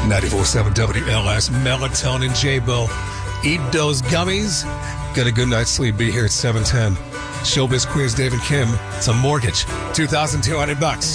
94.7 WLS, Melatonin, J-Bo. Eat those gummies. Get a good night's sleep. Be here at 7:10. Showbiz Queers, Dave and Kim. It's a mortgage. $2,200.